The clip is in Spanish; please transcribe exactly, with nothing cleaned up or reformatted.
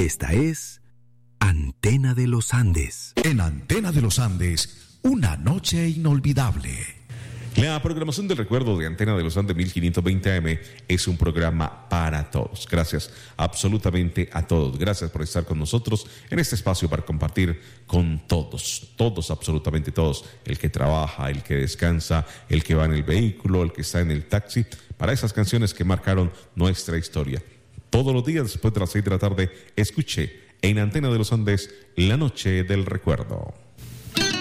Esta es Antena de los Andes. En Antena de los Andes, una noche inolvidable. La programación del recuerdo de Antena de los Andes mil quinientos veinte A M es un programa para todos. Gracias absolutamente a todos. Gracias por estar con nosotros en este espacio para compartir con todos, todos, absolutamente todos. El que trabaja, el que descansa, el que va en el vehículo, el que está en el taxi, para esas canciones que marcaron nuestra historia. Todos los días después de las seis de la tarde, escuché en Antena de los Andes La Noche del Recuerdo.